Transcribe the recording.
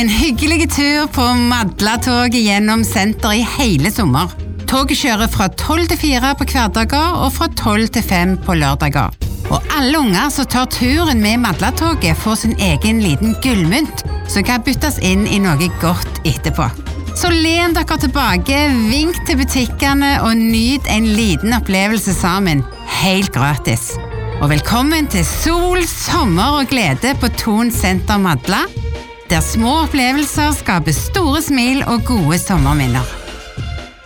en hyggelig tur på Madla-toget gjennom senter i hele sommer. Toget kjører fra 12 til 4 på hverdager og fra 12 til 5 på lørdager. Og alle unger som tar turen med Madla-toget får sin egen liten gullmynt som kan byttes inn i noe godt etterpå. Så len dere tilbake, vink til butikkene og nyt en liten opplevelse sammen, helt gratis. Og velkommen til sol, sommer og glede på Thon Senter Madla, der små opplevelser skaper store smil og gode sommerminner.